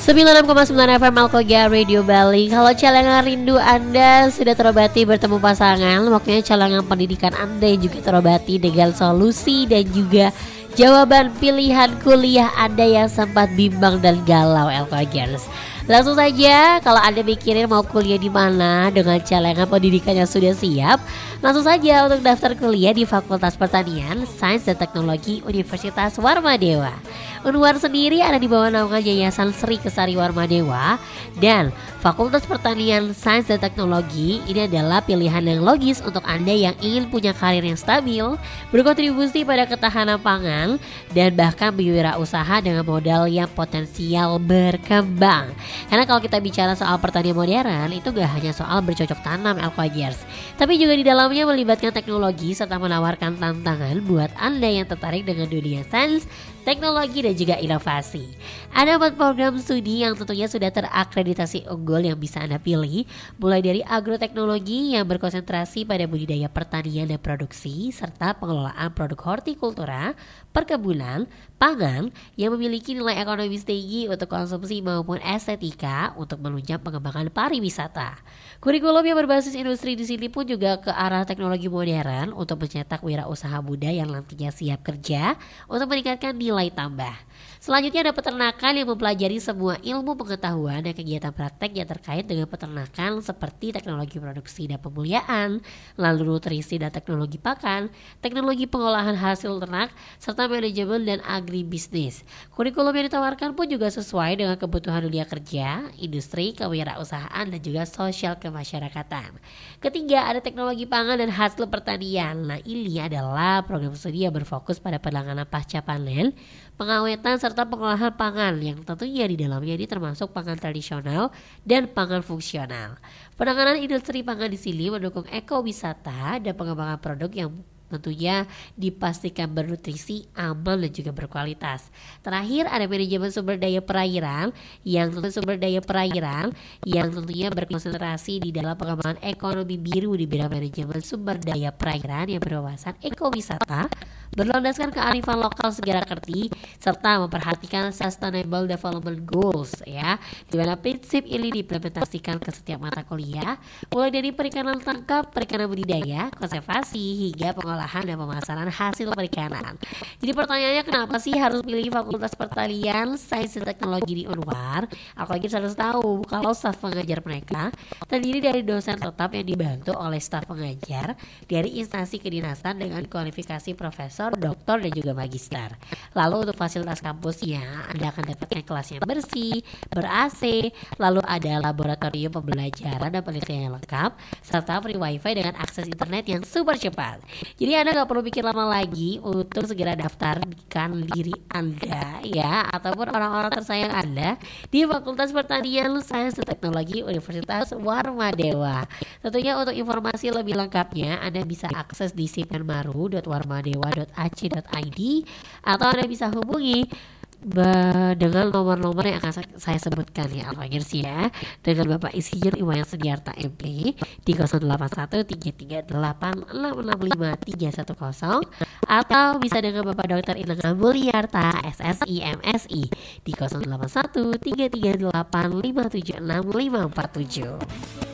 96,9 FM Alkogia Radio Bali. Kalau celengan rindu Anda sudah terobati bertemu pasangan, waktunya celengan pendidikan Anda yang juga terobati dengan solusi dan juga jawaban pilihan kuliah Anda yang sempat bimbang dan galau Alkogiers. Langsung saja, kalau Anda mikirin mau kuliah di mana dengan celengan pendidikannya sudah siap, langsung saja untuk daftar kuliah di Fakultas Pertanian, Sains dan Teknologi Universitas Warmadewa. Unwar sendiri ada di bawah naungan Yayasan Sri Kesari Warmadewa, dan Fakultas Pertanian, Sains dan Teknologi ini adalah pilihan yang logis untuk Anda yang ingin punya karir yang stabil, berkontribusi pada ketahanan pangan, dan bahkan berwirausaha dengan modal yang potensial berkembang. Karena kalau kita bicara soal pertanian modern, itu gak hanya soal bercocok tanam Alkogiers, tapi juga di dalamnya melibatkan teknologi serta menawarkan tantangan buat Anda yang tertarik dengan dunia sains, teknologi dan juga inovasi. Ada 4 program studi yang tentunya sudah terakreditasi unggul yang bisa Anda pilih, mulai dari agroteknologi yang berkonsentrasi pada budidaya pertanian dan produksi, serta pengelolaan produk hortikultura, perkebunan, pangan yang memiliki nilai ekonomis tinggi untuk konsumsi maupun estetika untuk menunjang pengembangan pariwisata. Kurikulum yang berbasis industri di sini pun juga ke arah teknologi modern untuk mencetak wirausaha muda yang nantinya siap kerja untuk meningkatkan nilai tambah. Selanjutnya ada peternakan yang mempelajari semua ilmu pengetahuan dan kegiatan praktek yang terkait dengan peternakan seperti teknologi produksi dan pemuliaan, lalu nutrisi dan teknologi pakan, teknologi pengolahan hasil ternak, serta manajemen dan agribisnis. Kurikulum yang ditawarkan pun juga sesuai dengan kebutuhan dunia kerja, industri, kewirausahaan, dan juga sosial kemasyarakatan. Ketiga, ada teknologi pangan dan hasil pertanian. Nah, ini adalah program studi yang berfokus pada penanganan pasca panen, pengawetan serta pengolahan pangan yang tentunya di dalamnya ini termasuk pangan tradisional dan pangan fungsional. Penanganan industri pangan di sini mendukung ekowisata dan pengembangan produk yang tentunya dipastikan bernutrisi, aman dan juga berkualitas. Terakhir ada manajemen sumber daya perairan yang tentunya berkonsentrasi di dalam pengembangan ekonomi biru di bidang manajemen sumber daya perairan yang berwawasan ekowisata, berlandaskan kearifan lokal segala kerti serta memperhatikan Sustainable Development Goals ya, di mana prinsip ini diimplementasikan ke setiap mata kuliah, mulai dari perikanan tangkap, perikanan budidaya, konservasi hingga pengolahan dan pemasaran hasil perikanan. Jadi pertanyaannya, kenapa sih harus pilih Fakultas Pertanian, Sains dan Teknologi di Unwar? Apalagi harus tahu kalau staf pengajar mereka terdiri dari dosen tetap yang dibantu oleh staf pengajar dari instansi kedinasan dengan kualifikasi profesor, doktor dan juga magister. Lalu untuk fasilitas kampusnya, Anda akan dapatkan kelas yang bersih, ber-AC, lalu ada laboratorium pembelajaran dan penelitian yang lengkap, serta free wifi dengan akses internet yang super cepat. Jadi Anda gak perlu pikir lama lagi untuk segera daftarkan diri Anda ya, ataupun orang-orang tersayang Anda di Fakultas Pertanian, Sains dan Teknologi Universitas Warmadewa. Tentunya untuk informasi lebih lengkapnya Anda bisa akses di sipenmaru.warmadewa.ac.id atau Anda bisa hubungi dengan nomor-nomor yang akan saya sebutkan ya Alkogiers ya, dengan Bapak Insinyur Iwayan Sudiarta MP di 081338665310 atau bisa dengan Bapak Dr. Inengah Mulyarta SSI MSI di 081338576547.